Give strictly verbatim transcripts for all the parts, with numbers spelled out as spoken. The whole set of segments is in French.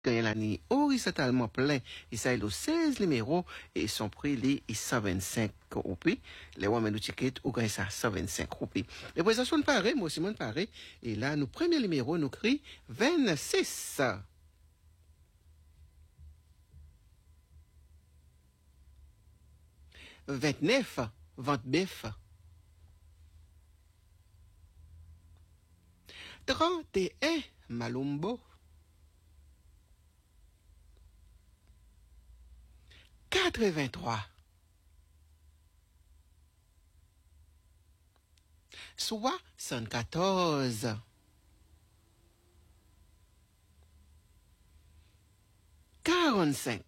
Gagne l'année horizontalement plein. Et ça, il a seize numéros et son prix, les cent vingt-cinq roupies. Les hommes nous ticket, ou gagne ça cent vingt-cinq roupies. Les présentations de pareil, moi aussi, moi, pareil. Et là, nos premiers numéros, nous crient vingt-six. vingt-neuf, vingt-neuf. trente et un, Malumbo. quatre-vingt-trois. soixante-quatorze. quarante-cinq.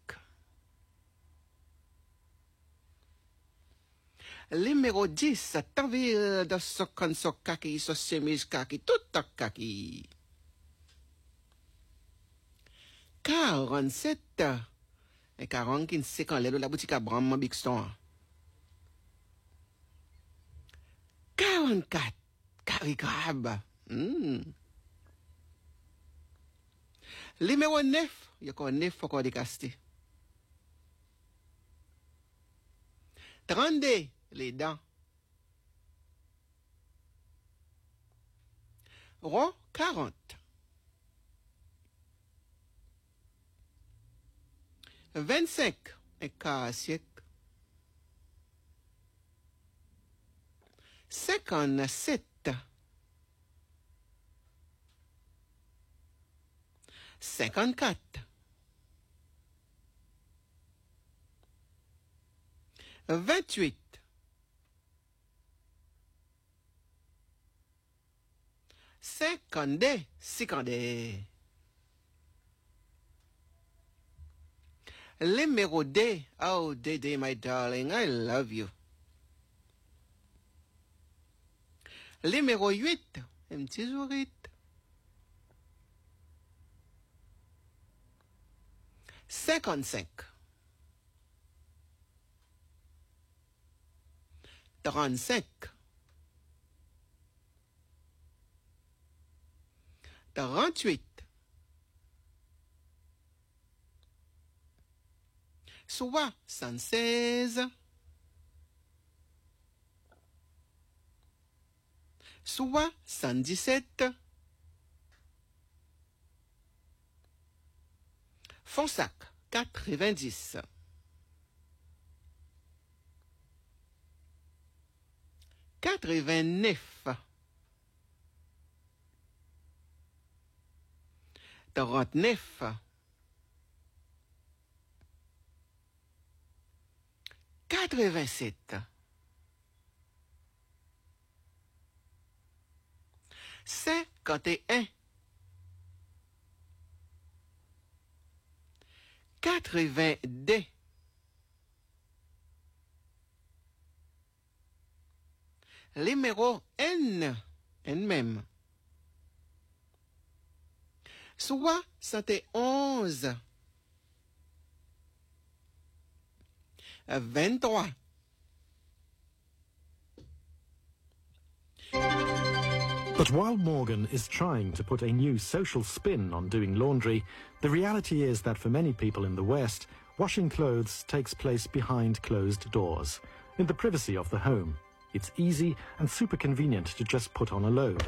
Numéro dix, t'envie de ce qu'on se kaki, ce chemise kaki, tout à kaki. quarante-sept. Et quarante qui c'est quand la boutique à Bram Bixton. quarante-quatre. Carigrabe. Mm. Numéro neuf. Il y a encore neuf encore décasté. trente-deux. Les dents. Rond quarante. vingt-cinq. Un quart siècle. cinquante-sept. cinquante-quatre. vingt-huit. cinquante-deux. cinquante-deux. Numéro deux. Oh, Dédé, my darling, I love you. Numéro huit. Un petit zourite. cinquante-cinq. trente-cinq. trente-huit. soixante-seize. soixante-dix-sept. Fonsac, quatre-vingt-dix. quatre-vingt-neuf. trente-neuf. quatre-vingt-sept. cinquante et un. quatre-vingt-deux. Numéro N. N même. soixante et onze. vingt-trois. But while Morgan is trying to put a new social spin on doing laundry, the reality is that for many people in the West, washing clothes takes place behind closed doors, in the privacy of the home. It's easy and super convenient to just put on a load.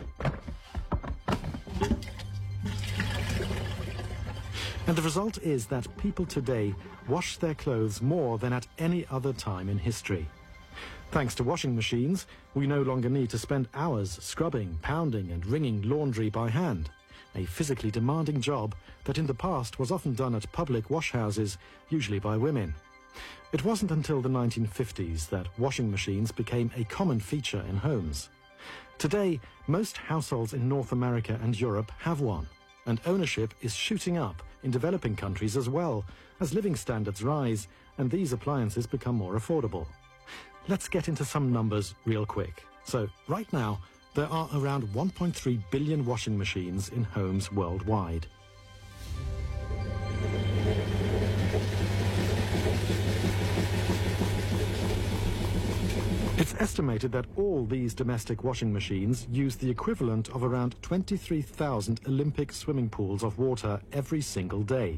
And the result is that people today wash their clothes more than at any other time in history. Thanks to washing machines, we no longer need to spend hours scrubbing, pounding and wringing laundry by hand, a physically demanding job that in the past was often done at public wash houses, usually by women. It wasn't until the nineteen fifties that washing machines became a common feature in homes. Today, most households in North America and Europe have one, and ownership is shooting up in developing countries as well, as living standards rise and these appliances become more affordable. Let's get into some numbers real quick. So, right now, there are around one point three billion washing machines in homes worldwide. It's estimated that all these domestic washing machines use the equivalent of around twenty-three thousand Olympic swimming pools of water every single day.